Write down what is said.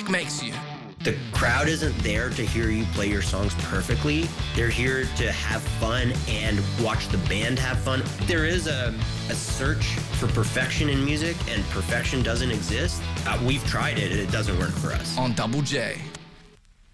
music makes you. The crowd isn't there to hear you play your songs perfectly. They're here to have fun and watch the band have fun. There is a search for perfection in music, and perfection doesn't exist. We've tried it, and it doesn't work for us. On Double J.